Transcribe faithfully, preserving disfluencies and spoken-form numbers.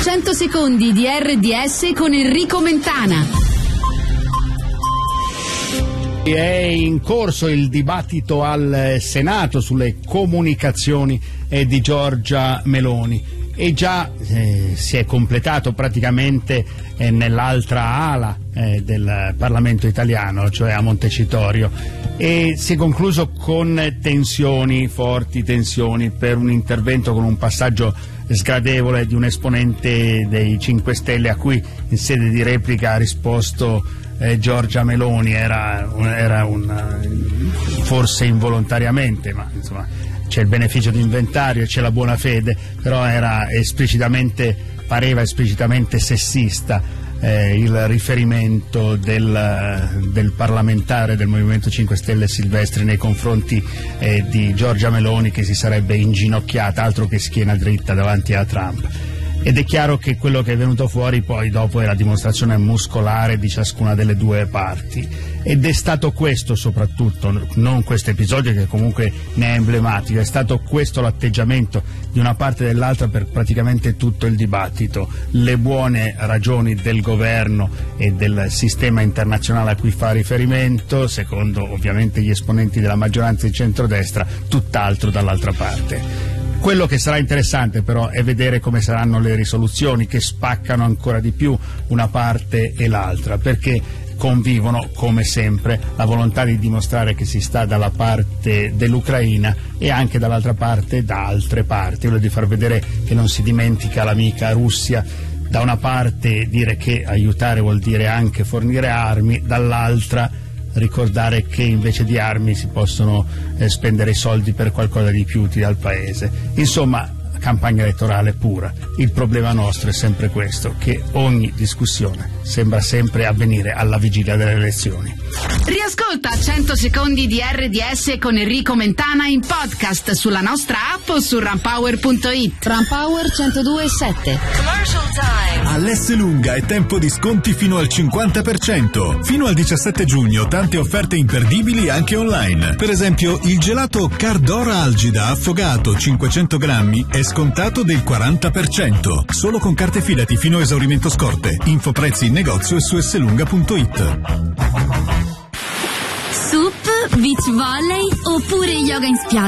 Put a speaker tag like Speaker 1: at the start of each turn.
Speaker 1: cento secondi di erre di esse con Enrico Mentana.
Speaker 2: È in corso il dibattito al Senato sulle comunicazioni eh, di Giorgia Meloni e già eh, si è completato praticamente eh, nell'altra ala eh, del Parlamento italiano, cioè a Montecitorio, e si è concluso con tensioni, forti tensioni, per un intervento con un passaggio sgradevole di un esponente dei cinque Stelle a cui in sede di replica ha risposto eh, Giorgia Meloni. Era, era un, forse involontariamente, ma insomma c'è il beneficio di inventario e c'è la buona fede, però era esplicitamente, pareva esplicitamente sessista eh, il riferimento del, del parlamentare del Movimento cinque Stelle Silvestri nei confronti eh, di Giorgia Meloni, che si sarebbe inginocchiata, altro che schiena dritta, davanti a Trump. Ed è chiaro che quello che è venuto fuori poi dopo è la dimostrazione muscolare di ciascuna delle due parti, ed è stato questo soprattutto, non questo episodio che comunque ne è emblematico, è stato questo l'atteggiamento di una parte e dell'altra per praticamente tutto il dibattito. Le buone ragioni del governo e del sistema internazionale a cui fa riferimento, secondo ovviamente gli esponenti della maggioranza di centrodestra, tutt'altro dall'altra parte. Quello che sarà interessante però è vedere come saranno le risoluzioni, che spaccano ancora di più una parte e l'altra, perché convivono come sempre la volontà di dimostrare che si sta dalla parte dell'Ucraina e anche dall'altra parte da altre parti, quello di far vedere che non si dimentica l'amica Russia. Da una parte dire che aiutare vuol dire anche fornire armi, dall'altra ricordare che invece di armi si possono eh, spendere i soldi per qualcosa di più utile al paese. Insomma, campagna elettorale pura. Il problema nostro è sempre questo, che ogni discussione sembra sempre avvenire alla vigilia delle elezioni.
Speaker 1: Riascolta cento secondi di erre di esse con Enrico Mentana in podcast sulla nostra app o su runpower punto it. Runpower centodue e sette.
Speaker 3: Commercial time. All'Esselunga è tempo di sconti fino al cinquanta per cento. Fino al diciassette giugno tante offerte imperdibili anche online. Per esempio il gelato Cardora Algida affogato cinquecento grammi è scontato del quaranta per cento. Solo con carte Fidati fino a esaurimento scorte. Info prezzi in negozio e su esselunga punto it.
Speaker 4: Sup, beach volley oppure yoga in spiaggia?